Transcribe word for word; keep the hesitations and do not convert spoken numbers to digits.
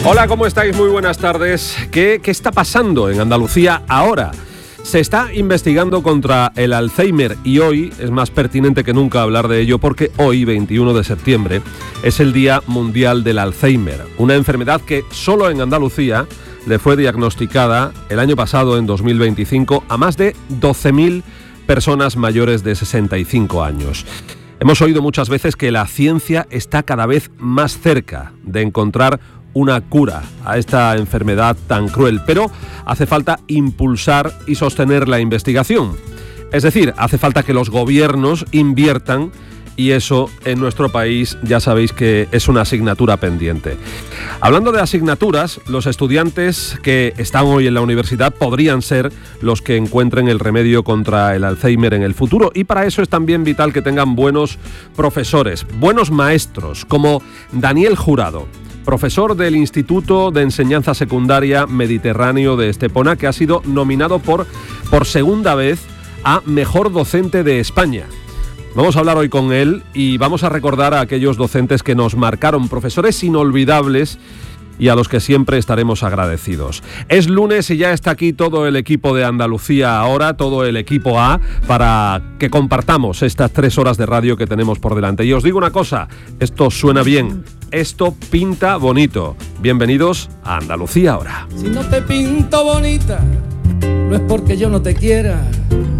Hola, ¿cómo estáis? Muy buenas tardes. ¿Qué, qué está pasando en Andalucía ahora? Se está investigando contra el Alzheimer y hoy es más pertinente que nunca hablar de ello porque hoy, veintiuno de septiembre, es el Día Mundial del Alzheimer, una enfermedad que solo en Andalucía le fue diagnosticada el año pasado, en dos mil veinticinco, a más de doce mil personas mayores de sesenta y cinco años. Hemos oído muchas veces que la ciencia está cada vez más cerca de encontrar una cura a esta enfermedad tan cruel, pero hace falta impulsar y sostener la investigación. Es decir, hace falta que los gobiernos inviertan y eso en nuestro país ya sabéis que es una asignatura pendiente. Hablando de asignaturas, los estudiantes que están hoy en la universidad podrían ser los que encuentren el remedio contra el Alzheimer en el futuro y para eso es también vital que tengan buenos profesores, buenos maestros, como Daniel Jurado, profesor del Instituto de Enseñanza Secundaria Mediterráneo de Estepona, que ha sido nominado por, por segunda vez a Mejor Docente de España. Vamos a hablar hoy con él y vamos a recordar a aquellos docentes que nos marcaron, profesores inolvidables y a los que siempre estaremos agradecidos. Es lunes y ya está aquí todo el equipo de Andalucía Ahora, todo el equipo A, para que compartamos estas tres horas de radio que tenemos por delante. Y os digo una cosa, esto suena bien, esto pinta bonito. Bienvenidos a Andalucía Ahora. Si no te pinto bonita, no es porque yo no te quiera,